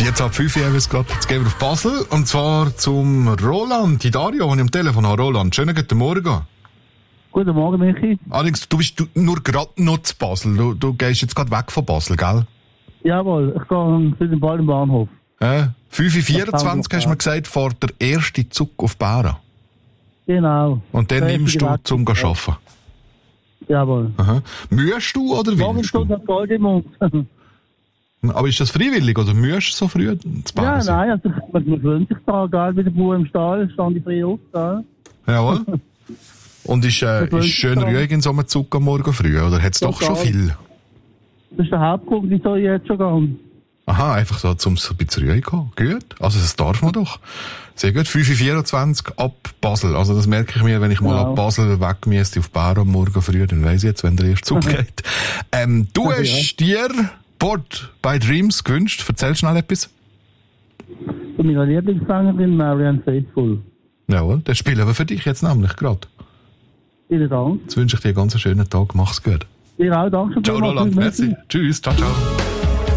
4:05 haben wir es gerade. Jetzt gehen wir auf Basel. Und zwar zum Roland, die Dario, den ich am Telefon habe. Roland, schönen guten Morgen. Guten Morgen, Michi. Allerdings, du bist nur gerade noch zu Basel. Du gehst jetzt gerade weg von Basel, gell? Jawohl, ich gehe zu dem bald im Bahnhof. 5:24 hast du mir gesagt, fährt der erste Zug auf Bären. Genau. Und dann nimmst du zum Arbeiten. Jawohl. Aha. Müsst du oder willst du? Morgen Gold im Mund. Aber ist das freiwillig oder müsst du so früh zu Bären sein? Nein, also man gewöhnt sich da, gell, wie der Bauer im Stall, stand ich früh auf, gell. Jawohl. Und ist schön ruhig in so einem Zug am Morgen früh, oder hat es doch schon viel? Das ist der Hauptgrund, wieso ich jetzt schon gehe. Aha, einfach so, um ein bisschen ruhig zu kommen. Gut. Also, das darf man doch. Sehr gut. 5:24 ab Basel. Also, das merke ich mir, wenn ich mal ab Basel weg müsste auf Bären am Morgen früh, dann weiss ich jetzt, wenn der erste Zug geht. Du hast dir Bored by Dreams gewünscht. Erzähl schnell etwas. Von meiner Lieblingssängerin Marianne Faithfull. Jawohl, das spielen wir für dich jetzt nämlich gerade. Vielen Dank. Jetzt wünsche ich dir einen ganz schönen Tag. Mach's gut. Dir auch, danke. Ciao, Roland. Merci. Tschüss. Ciao, ciao.